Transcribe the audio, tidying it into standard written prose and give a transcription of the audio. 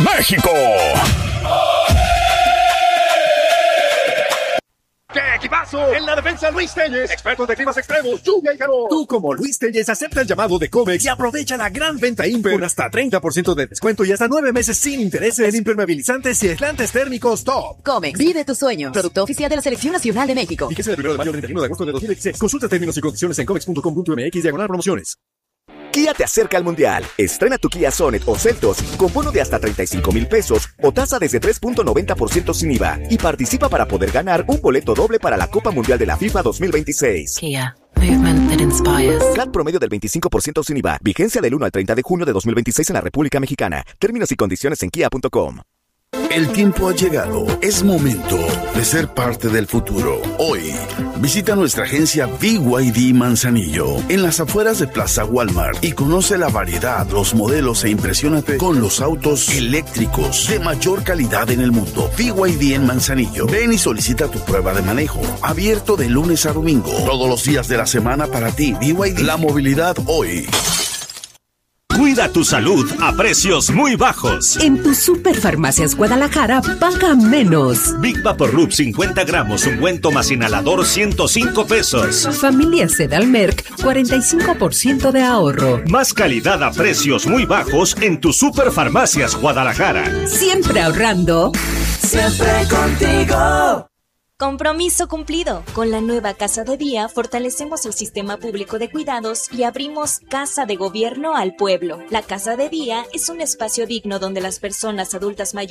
México. ¡Qué equipazo! En la defensa, Luis Telles, expertos de climas extremos, lluvia y calor. Tú, como Luis Telles, acepta el llamado de Comex y aprovecha la gran venta Imper con hasta 30% de descuento y hasta 9 meses sin intereses en impermeabilizantes y aislantes térmicos top. Comex, vive tus sueños. Producto oficial de la Selección Nacional de México. Fíjese del 1 de mayo al 31 de agosto de 2016. Consulta términos y condiciones en comex.com.mx/promociones. Kia te acerca al Mundial. Estrena tu Kia Sonet o Seltos con bono de hasta 35,000 pesos o tasa desde 3.90% sin IVA. Y participa para poder ganar un boleto doble para la Copa Mundial de la FIFA 2026. Kia, movement that inspires. CAT promedio del 25% sin IVA. Vigencia del 1 al 30 de junio de 2026 en la República Mexicana. Términos y condiciones en kia.com. El tiempo ha llegado. Es momento de ser parte del futuro. Hoy, visita nuestra agencia BYD Manzanillo en las afueras de Plaza Walmart y conoce la variedad, los modelos e impresiónate con los autos eléctricos de mayor calidad en el mundo. BYD en Manzanillo. Ven y solicita tu prueba de manejo. Abierto de lunes a domingo. Todos los días de la semana para ti. BYD. La movilidad hoy. Cuida tu salud a precios muy bajos. En tu Superfarmacias Guadalajara, paga menos. Big Vaporub 50 gramos, ungüento más inhalador, 105 pesos. Familia Sedalmerc, 45% de ahorro. Más calidad a precios muy bajos en tu Superfarmacias Guadalajara. Siempre ahorrando. Siempre contigo. Compromiso cumplido. Con la nueva Casa de Día fortalecemos el sistema público de cuidados y abrimos Casa de Gobierno al pueblo. La Casa de Día es un espacio digno donde las personas adultas mayores